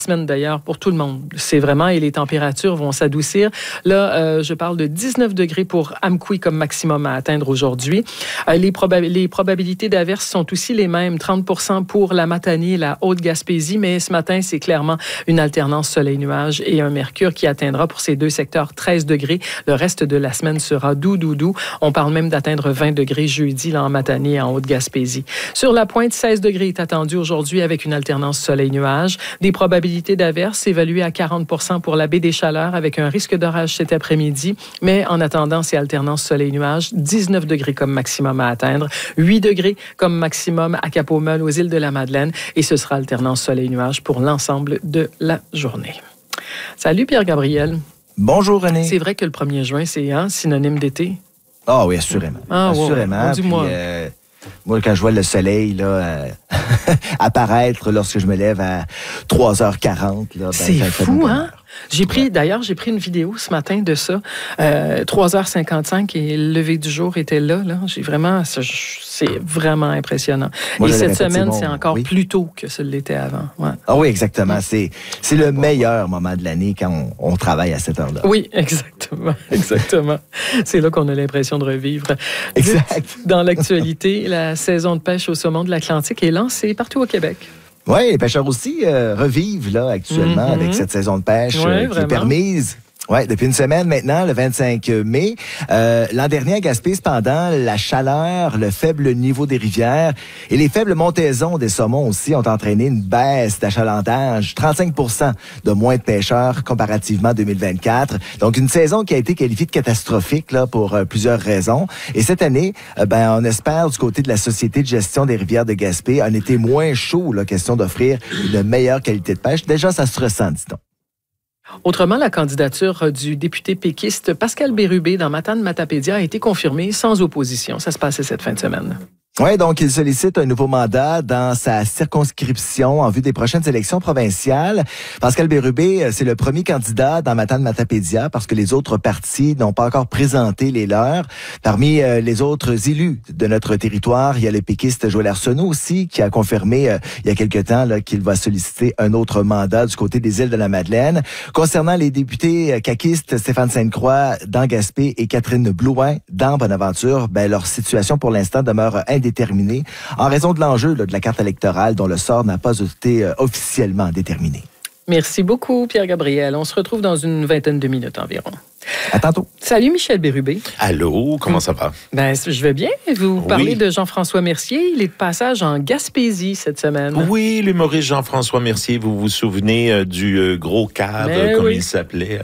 semaine d'ailleurs pour tout le monde. C'est vraiment, et les températures vont s'adoucir. Là, je parle de 19 degrés pour Amqui comme maximum à atteindre aujourd'hui. Les probabilités d'averses sont aussi les mêmes, 30% pour la Matanie et la Haute-Gaspésie, mais ce matin, c'est clairement une alternance soleil-nuage et un mercure qui atteindra pour ces deux secteurs 13 degrés. Le reste de la semaine sera doux. On parle même d'atteindre 20 degrés jeudi là, en Matanie et en Haute-Gaspésie. Sur la pointe, 16 degrés est attendu aujourd'hui avec une alternance soleil-nuage. Des probabilités d'averses évaluées à 40% pour la baie des Chaleurs avec un risque d'orage cet après-midi. Mais en attendant, c'est alternance soleil-nuage. 19 degrés comme maximum à atteindre. 8 degrés comme maximum à Cap-aux-Meules, aux îles de la Madeleine. Et ce sera alternance soleil-nuage pour l'ensemble de la journée. Salut Pierre-Gabriel. Bonjour René. C'est vrai que le 1er juin, c'est synonyme d'été? Ah oui, assurément. Assurément. Wow. Dis-moi. Moi, quand je vois le soleil là, apparaître lorsque je me lève à 3h40... Là, c'est fou, hein? J'ai pris une vidéo ce matin de ça. 3h55 et le lever du jour était là. C'est vraiment impressionnant. Moi, et cette semaine, c'est encore plus tôt que ce l'était avant. Ouais. Ah oui, exactement. C'est le meilleur moment de l'année quand on travaille à cette heure-là. Oui, exactement. C'est là qu'on a l'impression de revivre. Exact. Dans l'actualité, la saison de pêche au saumon de l'Atlantique est lancée partout au Québec. Oui, les pêcheurs aussi revivent là actuellement avec cette saison de pêche qui est permise. Oui, depuis une semaine maintenant, le 25 mai. L'an dernier, à Gaspé, cependant, la chaleur, le faible niveau des rivières et les faibles montaisons des saumons aussi ont entraîné une baisse d'achalandage, 35% de moins de pêcheurs comparativement à 2024. Donc, une saison qui a été qualifiée de catastrophique là pour plusieurs raisons. Et cette année, on espère du côté de la Société de gestion des rivières de Gaspé un été moins chaud, là, question d'offrir une meilleure qualité de pêche. Déjà, ça se ressent, dit-on. Autrement, la candidature du député péquiste Pascal Bérubé dans Matane-Matapédia a été confirmée sans opposition. Ça se passait cette fin de semaine. Oui, donc il sollicite un nouveau mandat dans sa circonscription en vue des prochaines élections provinciales. Pascal Bérubé, c'est le premier candidat dans Matane-Matapédia parce que les autres partis n'ont pas encore présenté les leurs. Parmi les autres élus de notre territoire, il y a le péquiste Joël Arsenault aussi qui a confirmé il y a quelque temps là, qu'il va solliciter un autre mandat du côté des îles de la Madeleine. Concernant les députés caquistes Stéphane Sainte-Croix dans Gaspé et Catherine Blouin dans Bonaventure, leur situation pour l'instant demeure indéterminée en raison de l'enjeu de la carte électorale dont le sort n'a pas été officiellement déterminé. Merci beaucoup, Pierre-Gabriel. On se retrouve dans une vingtaine de minutes environ. À tantôt. Salut, Michel Bérubé. Allô, comment ça va? Je vais bien. Vous parlez de Jean-François Mercier. Il est de passage en Gaspésie cette semaine. Oui, l'humoriste Jean-François Mercier. Vous vous souvenez du gros cave, comme il s'appelait.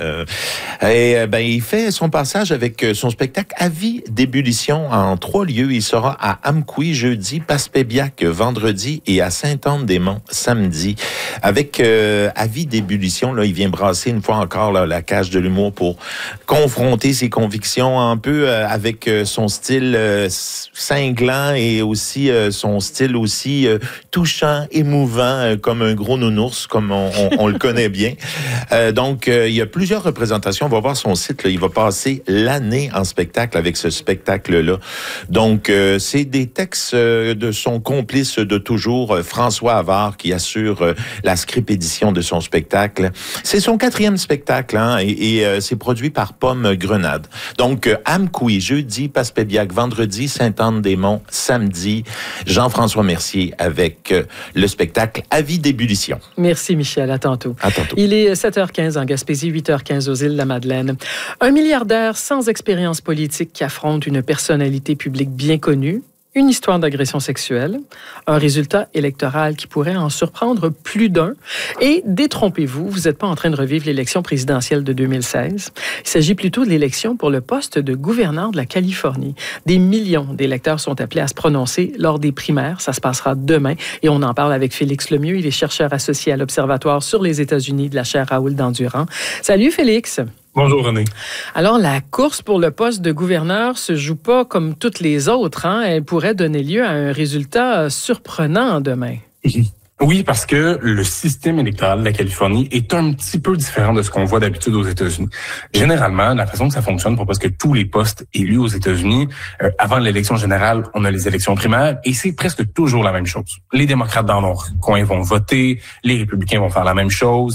Il fait son passage avec son spectacle Avis d'ébullition en 3 lieux. Il sera à Amqui jeudi, Passepébiac vendredi et à Sainte-Anne-des-Monts samedi. Avec Avis d'ébullition, là, il vient brasser une fois encore là, la cage de l'humour pour confronter ses convictions un peu avec son style cinglant et aussi son style aussi touchant, émouvant, comme un gros nounours, comme on le connaît bien. Donc, il y a plusieurs représentations. On va voir son site. Là. Il va passer l'année en spectacle avec ce spectacle-là. Donc, c'est des textes de son complice de toujours, François Havard, qui assure la script édition de son spectacle. C'est son 4e spectacle, hein, et c'est produit par Pomme Grenade. Donc, Amqui, jeudi, Passepébiac, vendredi, Sainte-Anne-des-Monts, samedi, Jean-François Mercier avec le spectacle Avis d'ébullition. Merci, Michel. À tantôt. À tantôt. Il est 7h15 en Gaspésie, 8h15 aux îles de la Madeleine. Un milliardaire sans expérience politique qui affronte une personnalité publique bien connue, une histoire d'agression sexuelle, un résultat électoral qui pourrait en surprendre plus d'un. Et détrompez-vous, vous n'êtes pas en train de revivre l'élection présidentielle de 2016. Il s'agit plutôt de l'élection pour le poste de gouverneur de la Californie. Des millions d'électeurs sont appelés à se prononcer lors des primaires. Ça se passera demain. Et on en parle avec Félix Lemieux. Il est chercheur associé à l'Observatoire sur les États-Unis de la chaire Raoul Dandurand. Salut Félix. Bonjour René. Alors, la course pour le poste de gouverneur se joue pas comme toutes les autres, hein? Elle pourrait donner lieu à un résultat surprenant demain. Oui, parce que le système électoral de la Californie est un petit peu différent de ce qu'on voit d'habitude aux États-Unis. Généralement, la façon que ça fonctionne pour presque tous les postes élus aux États-Unis, avant l'élection générale, on a les élections primaires et c'est presque toujours la même chose. Les démocrates dans leur coin vont voter, les républicains vont faire la même chose.